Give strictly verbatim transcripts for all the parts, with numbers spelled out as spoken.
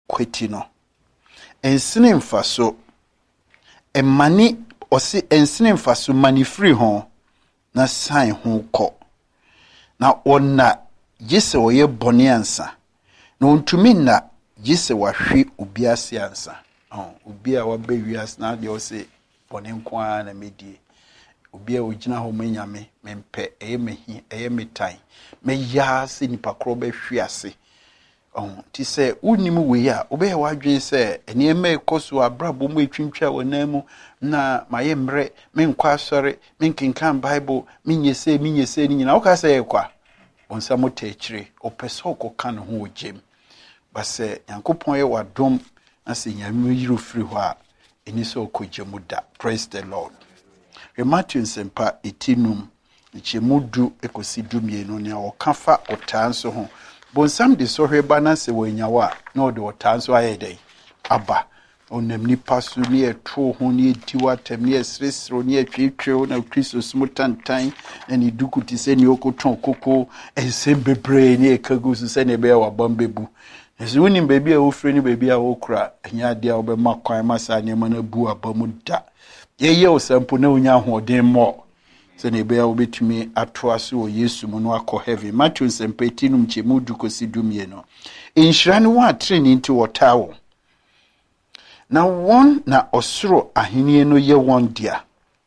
kweti no ensene mfaso emani osi ensene mfaso mani free ho na sign ho ko na onna gise oye bone ansa na ontumi na gise wahwe obi ase ansa oh obi a wabe wias na de o se bone nko na medie obi a ogina ho manyame mempe eye mehi eye metan me ya se nipa kro be hwe ase oh ti se unim we a obe ya wadwen se ene eme ekoso abrabo mu etwintwa wonamu na maye mre me nkwa asore me nkenkan bible me nyese me nyese ni nyina o ka se ekwa onsa motechire opeso okoka no ho ogem base yankopon ye wadom na se nyame yiro firi ho a eni so okogemu da. Praise the Lord. Matthew sempa etinum nchemudu ekosi dumienu ne okafa otanso ho bonsam de sohwe bana se wanyawa na ode otanso ayede aba onam nipa so ne eto ho ne etiwa tem ne esresro ne atwetwe na Kristo smutantan na ni dukuti se ne okotron koko ensem bebre ne ekagu so se ne be wa bambebu ezu woni bebi a ofre ni bebi a okura anya de a obema kwan masa ne mana bu abamu da ye ye osampo na onya hoden mo se ne be a obetumi atoa so o Yesu mu no akọ heaven. Matthew sempetinum chemu dukosi dumie no inhira ne wa treni nti wotawo na won na osoro ahenie no ye won dia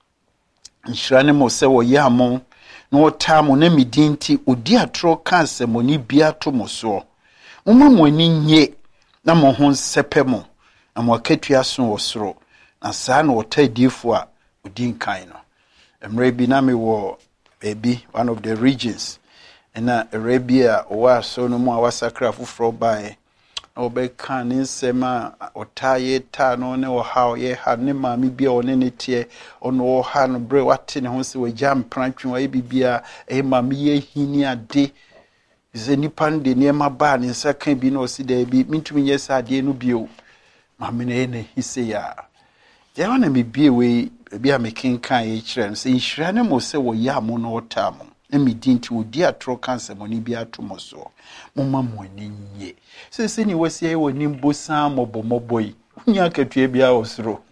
inhira ne mo se wo ye amon na wotamo na midinti odi atro ka asemoni bia to mo so mumma mo ani nye na mo ho nsepemo na mo akatua so wo soro na saa na wotadifo a odi nkan no emre bi na me wo baby one of the regions na Arabia owa so no mu awasakra foforo bae na obeka ne nsema otaye ta no ne wo ha ye ha ne maami bia one ne tie ono wo ha no bre wate ne ho se wajam prantwe wa bibia e maami ye hini ade zeni pande ne ma ba ne saka bi no si da bi mintumi yesa ade no bio maami ne ne hise ya je wana me bie we bia me kenkan ye kire se nhira ne mo se wo ya mo no otamo na midinti odi atro cancer mo ni bia to mo so mo ma mo ani nye se se ni wasi ye woni mbosa mobo moboi nya katua bia osoro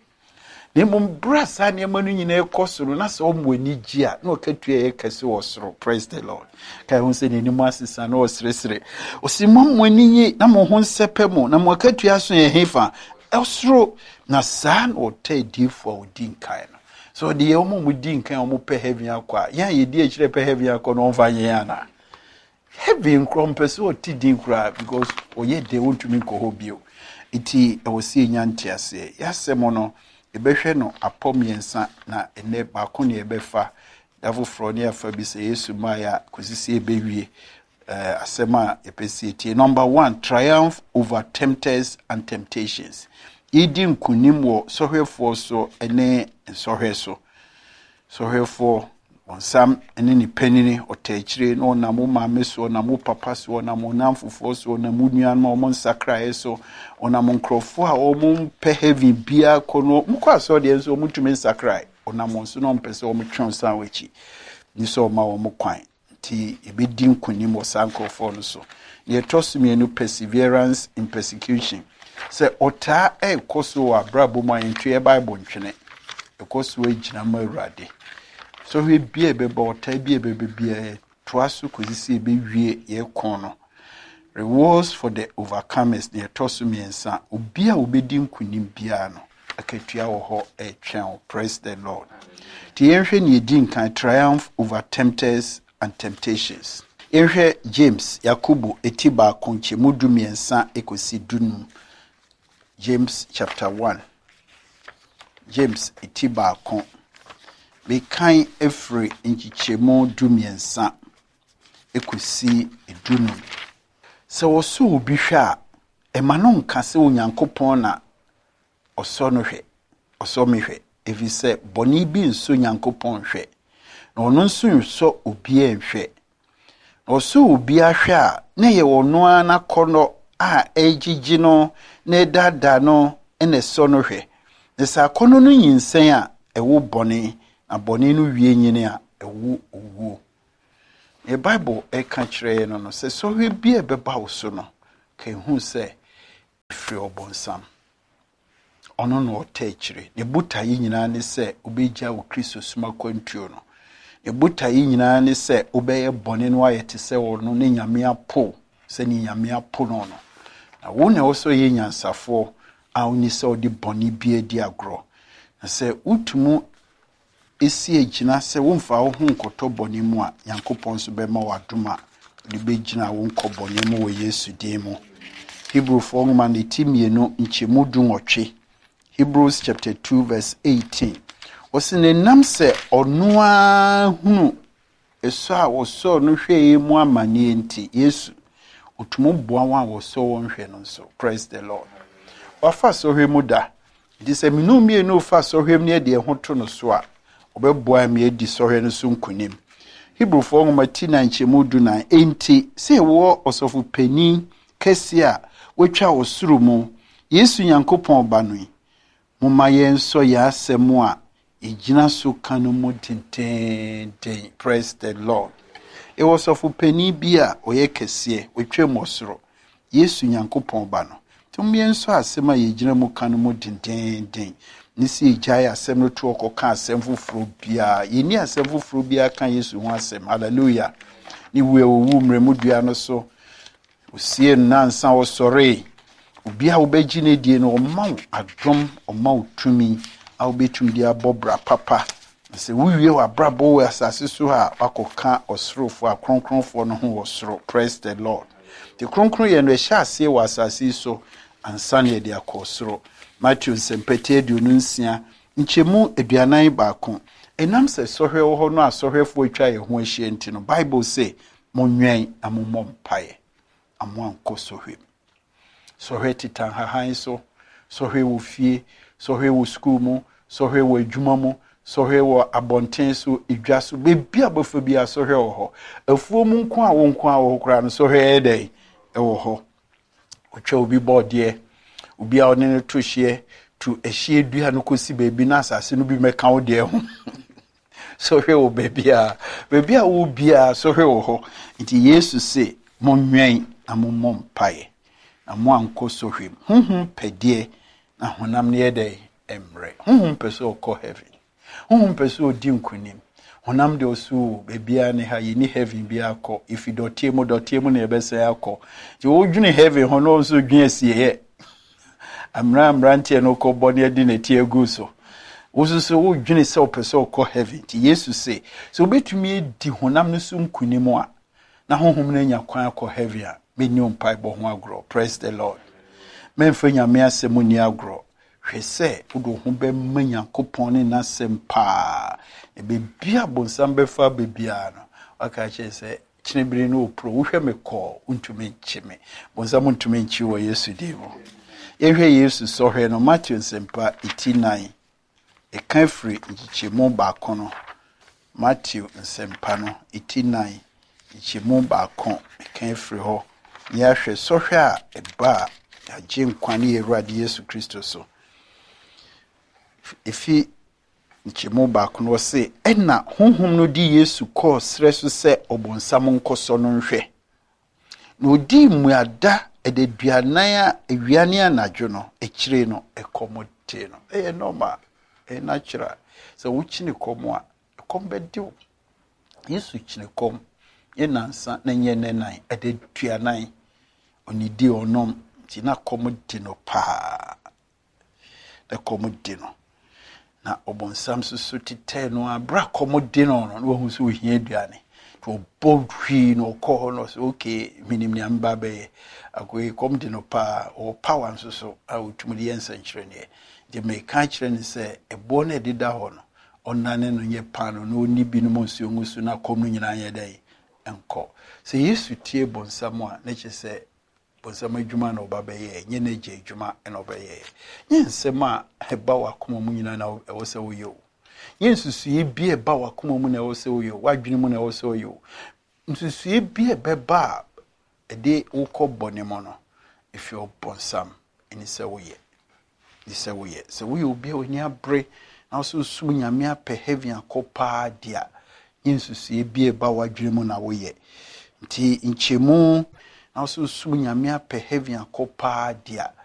ne mo brasa ne manu nyina ekosoro na se o mo ani gia na o katua ye kase osoro. Praise the Lord. Kai hun se ni mo asisa na osresre o si mo mo ani nye na mo ho nsepemo na mo katua so ye hefa osoro na san o te di for odin kai no so the omo mudin kan omo pe heaven akwa ya ye di akire pe heaven akwa no mfa ye ana heaven krompese o ti din kra because oye de wontumi ko hobio iti e wo si nyanti ase ya semo no e behwe no apomiensa na ene ba ko ne e befa dafo fro ne afa bi se Yesu maya kosisi e bewie uh, asema e pesi ti number one triumph over tempters and temptations. Idi nkunim wo sohwefo so ene sohweso sohwefo onsam ene ni panini otachire no na mo maame so na mo papa so na mo namfofo so na mo nuan ma mo nsakra so ona mo nkrofo a o mo pe heavy bia kono mo kwa so de so mo tumi nsakra ona mo so no mpese o mo twon san wachi ni so ma wo mo kwan ti ebedi nkunim wo sankrofo no so ye tosumi perseverance in persecution. Se ota e koso wa brabo ma yentwe Bible ntwene e koso e gina ma urade so we bie be ba ota bie be bie to aso kozisi be wie ye kon no rewards for the overcomers ne toso miensa obi a obedi nkunim bia no akatua wo ho e twen. Praise the Lord. Ti yenhwe ne edi nkan triumph over tempters and temptations. Yenhwe James Yakobo etiba konche mudu miensa ekosi dunu. James chapter one. James itiba kon. Be kan efre nchichemo dumiensa ekosi edunu. Se woso obi hwe a emano nka se onyankopon na oso no hwe. Oso me hwe. Efise boni bi nso nyankopon hwe. Na ono nso nso obi enhwe. Oso obi ahwe a na ye wono ana kono a ejiji no ne dada no ene so no hwe ne sa kono no yinsen a ewo bone na bone no wie nyine a ewo owo e Bible e ka kire no no se so hwe bia beba wo so no ka hu se free obonsam. Ono no otechire. Ne buta yi nyina ne se obeja wo Kristo suma kwantuo no. Ne buta yi nyina ne se obeye bone no ayete se wo no ne nyame apo, se ni nyame apo no no. Na wo ne wo so ye nyansafo a oni se odi bone bia di agro. Na se utumu esi ejina se wo mfa wo hu nkoto bone mu a Yankopon so be ma wadoma de be gina wo nko bone mu wo Yesu din mu. Hebrew four man itimienu nchemu dunwotwe. Hebrews chapter two verse eighteen. Wasine nam se onua hunu eso a woso no hwe mu amane enti Yesu otumo boa wa woso won hwe no so. Praise the Lord. Wafa so hwe mu da. Di se minu mie no fa so hwe ne de ho to no so a obeboa me edi so hwe no so nkunim. Hebrew four matina nchemu duna enti se wo osofu pani kesia wetwa osuru mu Yesu Nyankopon ba no mumma yenso ya asemu a ejina so kanu mu tenten. Praise the Lord. E osofu pani bia oye kesie wetwa mu osuru Yesu Nyankopon ba no tum yenso asema yejina mu kanu mu tenten. Nisi ejaya asem no to okoka asem fufuro bia yeni asem fufuro bia kan Yesu ho asem. Hallelujah. Ni we owu mremu dua no so usie nansa wo sore ubia obeji ne die no omaw adom omaw tumi a obetum dia bobra papa se wiwie wa brabo we asase so ha akoka osrofo akronkronfo no ho osro. Praise the Lord. The kronkron ye no ehya ase wa asase so ansa ne dia akosro. Matthew sempete aduonu nsia nchemu aduanan baako enam se sohwe wo ho no asohwefo atwa ye ho ahie enti no Bible say monwen amomom pae amwanko sohwe sohwe titan hahan so sohwe wo fie sohwe wo school mu sohwe wo adwuma mu sohwe wo abonten so edwa so bebia bofa bia sohwe wo ho afuo mu nko a wo nko a wo kra no sohwe edai e wo ho otwa obi bode obi a one ne to hye to ehye dua no kosi bebi na asase no bi meka wo de ho sohwe wo bebia bebia wo bia sohwe wo ho nti Yesu se monwen amomom pae amwa nko sohwem hunhun pedie na honam ne yedai emre hunhun peso okọ heaven hunhun peso odi nkunim honam de osu bebia ne ha yini heaven bia akọ ifi dotie mu dotie mu na ebese akọ ti wo dwune heaven hono nso dwune sie amra amrantie no ko bone adi na tie gu so wosusu wo dwune se opeso okọ heaven ti Yesu se so betumi edi honam no so nkunim a na honhom na nya kwan akọ heaven a menu mpai bo ho agro. Praise the Lord. Memfa nyame asemu ni agro hwese udo ho be Nyankopon ne nasem pa e be bia bonsam be fa be bia no aka che se chinebire no pro wo hwe me ko untumi nchime bonsam untumi nchi wo Yesu diwo ehwe Yesu so hwe no Matthew nsempa eighty-nine e kan free nchichemu ba kono Matthew nsempa no eighty-nine nchichemu ba kon e kan free ho ya hwe so hwe a eba agye nkwane Awurade Yesu Kristo so ifi nchemu ba kono se ena honhom no di Yesu ko sre so se obonsam nkoso no nhwe na odi muada ededuanan a ewiane anadwo no ekire no ekomote no e normal e natural so wuchine komo a ekombediw Yesu chine kom yenansa na nyenenan ededuanan onidi onom ti na komodi no pa da komodi no na obonsam susu tite no abra komodi no no wo hu so hia aduane to bodwi no ko no so okay minim ni amba be akoy komodi no pa o power nso so a utumudi yensa nkyere ne de me ka kyere ne se ebo na dida ho no onane no nye pa no no ni bi no monsuo ngusu na kom no nyina ye dai enko se Yesu tie bonsam a na kyese bonsam adwuma na oba be ye nye na je adwuma na oba ye nye nsem a eba wakoma mu nyina na ewo se wo yo yensusuye bi eba wakoma mu na ewo se wo yo wadwene mu na ewo se wo yo nsusuye bi ebeba ede ukọ bone mo no if you bonsam eni se wo ye ni se wo ye se wo yo bi oni abre na so sum nyame apɛ heaven akopa dia yensusuye bi eba wadwene mu na wo ye nti nchemu na so sum nyame apɛ heaven akopa dia